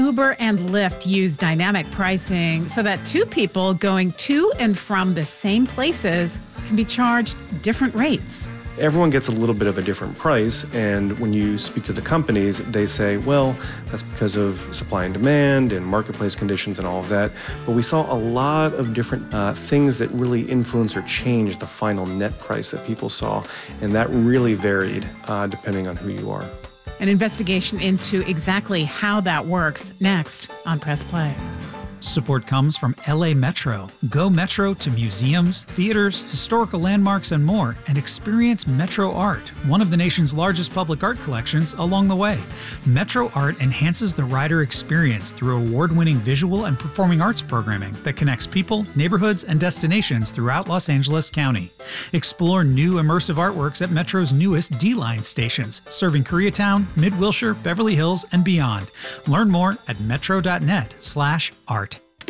Uber and Lyft use dynamic pricing so that two people going to and from the same places can be charged different rates. Everyone gets a little bit of a different price, and when you speak to the companies, they say, well, that's because of supply and demand and marketplace conditions and all of that. But we saw a lot of different things that really influence or change the final net price that people saw, and that really varied depending on who you are. An investigation into exactly how that works next on Press Play. Support comes from LA Metro. Go Metro to museums, theaters, historical landmarks, and more, and experience Metro Art, one of the nation's largest public art collections, along the way. Metro Art enhances the rider experience through award-winning visual and performing arts programming that connects people, neighborhoods, and destinations throughout Los Angeles County. Explore new immersive artworks at Metro's newest D-Line stations, serving Koreatown, Mid-Wilshire, Beverly Hills, and beyond. Learn more at metro.net/art.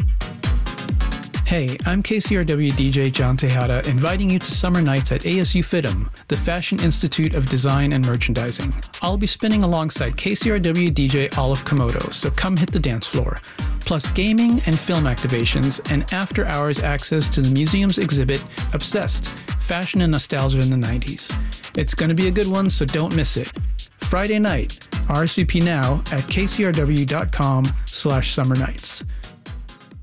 Hey, I'm KCRW DJ John Tejada, inviting you to Summer Nights at ASU FITM, the Fashion Institute of Design and Merchandising. I'll be spinning alongside KCRW DJ Olive Komodo, so come hit the dance floor. Plus gaming and film activations, and after-hours access to the museum's exhibit, Obsessed, Fashion and Nostalgia in the 90s. It's going to be a good one, so don't miss it. Friday night, RSVP now at kcrw.com/summernights.